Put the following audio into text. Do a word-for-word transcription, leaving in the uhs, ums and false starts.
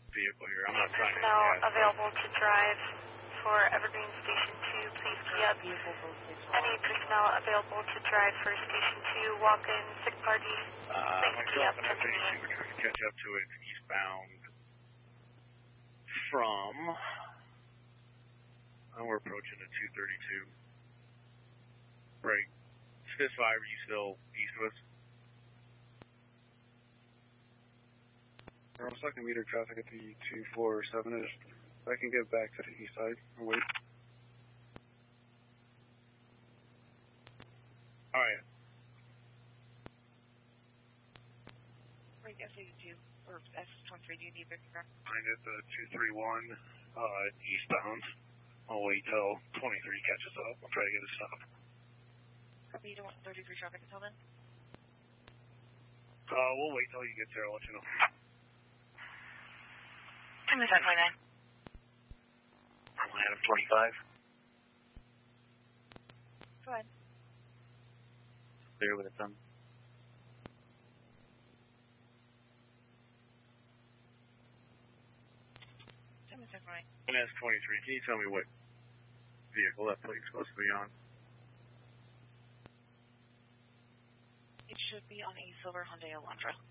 vehicle here. I'm not trying to. Now available to drive for Evergreen Station two. Please key up. Any personnel available to drive for Station two. Walk-in, sick party. Uh, myself and F A C, we're trying to catch up to it eastbound from. And we're approaching the two thirty-two. Right. Fifth five, are you still east of us? We're also going to meter traffic at the two four seven. If I can get back to the east side or wait. Alright. Right, S eighty-two, or S twenty-three, do you need big car? I'm at the two three one, uh, eastbound. I'll wait till twenty-three catches up. I'll try to get a stop. Copy, you don't want thirty-three traffic until then? Uh, we'll wait till he gets there. I'll let you know. Give me seven twenty-nine. Adam twenty-five. Go ahead. Clear with a thumb. Give me seven twenty-nine. And S twenty-three, can you tell me what vehicle that plate's supposed to be on? It should be on a silver Hyundai Elantra.